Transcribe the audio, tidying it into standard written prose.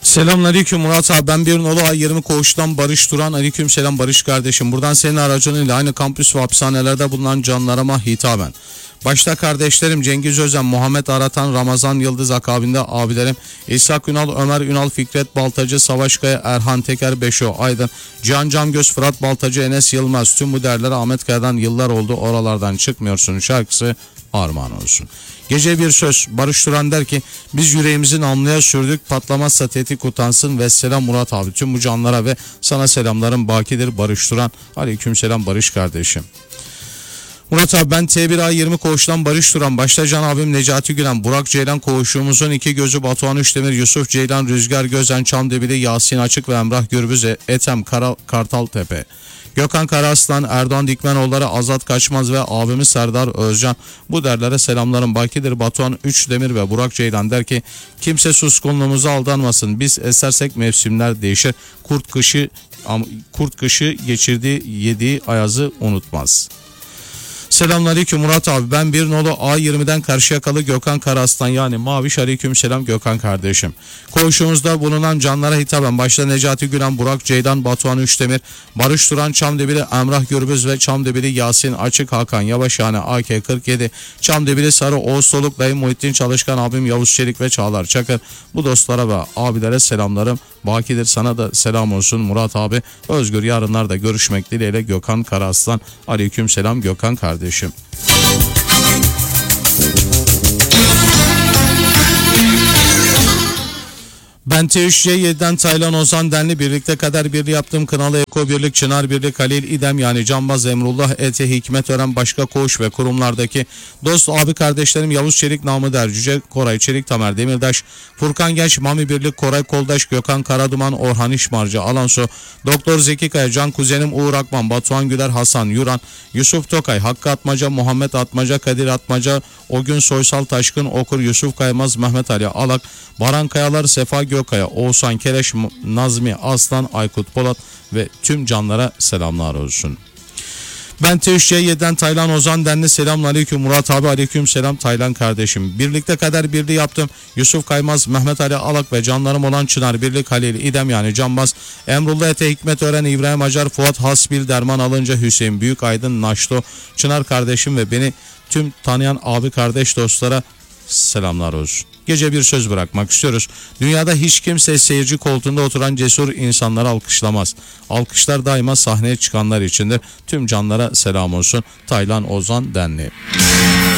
Selamünaleyküm Murat abi, ben bir nolu A20 koğuştan Barış Duran. Aleyküm selam Barış kardeşim. Buradan senin aracınıyla aynı kampüs ve hapishanelerde bulunan canlarıma hitaben. Başta kardeşlerim Cengiz Özen, Muhammed Aratan, Ramazan Yıldız, akabinde abilerim İshak Ünal, Ömer Ünal, Fikret Baltacı, Savaş Kaya, Erhan Teker, Beşo Aydın, Cihan Camgöz, Fırat Baltacı, Enes Yılmaz. Tüm bu değerlere Ahmet Kaya'dan yıllar oldu oralardan çıkmıyorsun şarkısı armağan olsun. Gece bir söz, Barış Duran der ki biz yüreğimizi namluya sürdük, patlamazsa tetik utansın. Ve selam Murat abi, tüm bu canlara ve sana selamlarım bakidir Barış Duran. Aleyküm selam Barış kardeşim. Murat abi, ben T1A20 koğuştan Barış Duran. Başta Can abim Necati Gülen, Burak Ceylan, koğuşumuzun iki gözü Batuhan Üçdemir, Yusuf Ceylan, Rüzgar Gözen, Çamdebili, Yasin Açık ve Emrah Gürbüz, Ethem Kartaltepe, Gökhan Karaslan, Erdoğan Dikmenoğulları, Azat Kaçmaz ve abimiz Serdar Özcan. Bu derlere selamlarım bakidir Batuhan Üçdemir ve Burak Ceylan. Der ki kimse suskunluğumuza aldanmasın, biz esersek mevsimler değişir, kurt kışı geçirdiği yediği ayazı unutmaz. Selamünaleyküm Murat abi, ben bir nolu A20'den Karşıyakalı Gökhan Karaslan yani Maviş. Aleyküm selam Gökhan kardeşim. Koğuşumuzda bulunan canlara hitaben başta Necati Gülen, Burak Ceylan, Batuhan Üçdemir, Barış Duran, Çamdebili, Emrah Gürbüz ve Çamdebili, Yasin Açık, Hakan Yavaş yani AK47, Çamdebili Sarı, Oğuz Soluk, dayım Muhittin Çalışkan, abim Yavuz Çelik ve Çağlar Çakır. Bu dostlara ve abilere selamlarım bakidir, sana da selam olsun Murat abi. Özgür yarınlarda görüşmek dileğiyle Gökhan Karaslan. Aleyküm selam Gökhan kardeşim. Ben T3C7'den Taylan Ozan Denli, birlikte kader birliği yaptığım Kınalı Eko Birlik, Çınar Birlik, Halil İdem yani Canbaz, Emrullah, Ete, Hikmet Ören, başka koğuş ve kurumlardaki dost abi kardeşlerim Yavuz Çelik, Namı Der, Cüce Koray Çelik, Tamer Demirdaş, Furkan Genç, Mami Birlik, Koray Koldaş, Gökhan Karaduman, Orhan İşmarcı, Alanso, Doktor Zeki Kaya, Can Kuzenim, Uğur Akman, Batuhan Güler, Hasan Yuran, Yusuf Tokay, Hakkı Atmaca, Muhammed Atmaca, Kadir Atmaca, O Gün Soysal Taşkın, Okur, Yusuf Kaymaz, Mehmet Ali Alak, Baran Kayalar, Sefa Gökaya, Oğuzhan Keleş, Nazmi Aslan, Aykut Polat ve tüm canlara selamlar olsun. Ben T3C7'den Taylan Ozan Denli. Selamünaleyküm Murat abi. Aleyküm selam Taylan kardeşim. Birlikte kader birliği yaptım. Yusuf Kaymaz, Mehmet Ali Alak ve canlarım olan Çınar Birlik, Halil İdem yani Canbaz, Emrullah Ete, Hikmet Ören, İbrahim Acar, Fuat Hasbil, Derman Alınca, Hüseyin Büyük Aydın, Naşto, Çınar kardeşim ve beni tüm tanıyan abi kardeş dostlara selamlar olsun. Gece bir söz bırakmak istiyoruz. Dünyada hiç kimse seyirci koltuğunda oturan cesur insanları alkışlamaz. Alkışlar daima sahneye çıkanlar içindir. Tüm canlara selam olsun. Taylan Ozan Denli.